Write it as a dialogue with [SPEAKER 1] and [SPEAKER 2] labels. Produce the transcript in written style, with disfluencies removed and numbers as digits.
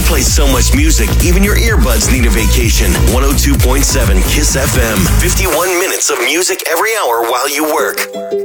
[SPEAKER 1] play so much music, even your earbuds need a vacation. 102.7 KISS FM. 51 minutes of music every hour while you work.